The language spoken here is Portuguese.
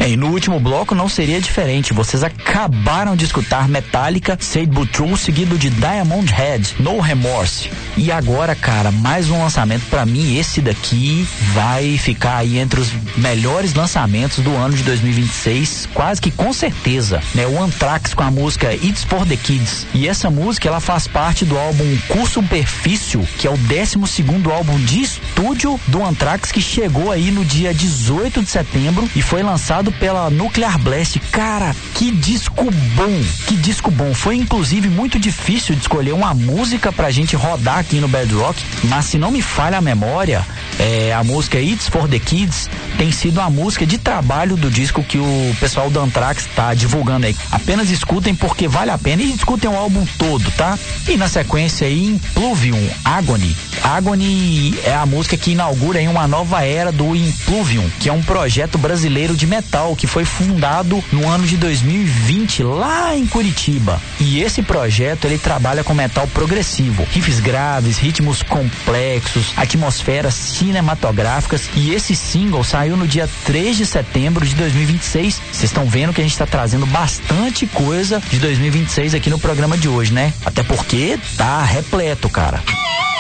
E no último bloco não seria diferente. Vocês acabaram de escutar Metallica, Said But True, seguido de Diamond Head, No Remorse. E agora, cara, mais um lançamento. Pra mim, esse daqui vai ficar aí entre os melhores lançamentos do ano de 2026, quase que com certeza, né? O Anthrax com a música It's For The Kids. E essa música, ela faz parte do álbum Cursum Perficio, que é o 12º álbum de estúdio do Anthrax, que chegou aí no dia 18 de setembro e foi lançado pela Nuclear Blast. Cara, que disco bom, que disco bom. Foi inclusive muito difícil de escolher uma música pra gente rodar aqui no Bad Rock, mas se não me falha a memória, a música It's For The Kids tem sido a música de trabalho do disco que o pessoal do Anthrax tá divulgando aí. Apenas escutem porque vale a pena e escutem o álbum todo, tá? E na sequência aí, Impluvium, Agony. Agony é a música que inaugura aí uma nova era do Impluvium, que é um projeto brasileiro de metal que foi fundado no ano de 2020 lá em Curitiba. E esse projeto, ele trabalha com metal progressivo, riffs graves, ritmos complexos, atmosferas cinematográficas, e esse single saiu no dia 3 de setembro de 2026. Vocês estão vendo que a gente tá trazendo bastante coisa de 2026 aqui no programa de hoje, né? Até porque tá repleto, cara.